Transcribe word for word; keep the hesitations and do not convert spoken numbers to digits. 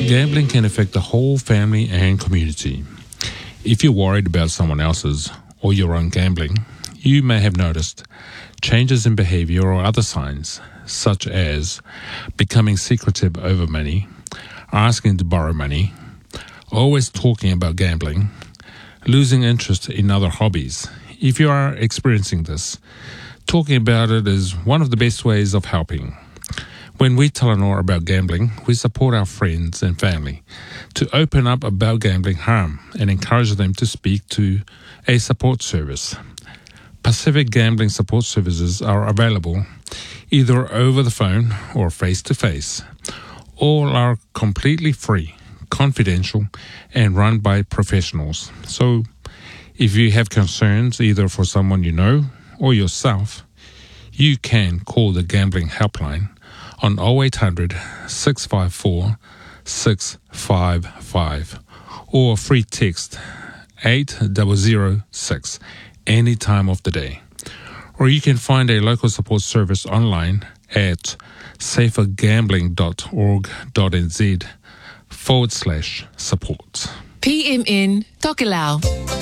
Gambling can affect the whole family and community. If you're worried about someone else's or your own gambling, you may have noticed changes in behavior or other signs, such as becoming secretive over money, asking to borrow money, always talking about gambling, losing interest in other hobbies. If you are experiencing this, talking about it is one of the best ways of helping. When we tell Anora about gambling, we support our friends and family to open up about gambling harm and encourage them to speak to a support service. Pacific Gambling Support Services are available either over the phone or face-to-face. All are completely free, confidential, and run by professionals. So if you have concerns either for someone you know or yourself, you can call the Gambling Helpline on oh eight hundred, six five four, six five five or free text eight zero zero six any time of the day. Or you can find a local support service online at safergambling.org.nz forward slash support. P M N Tokelau.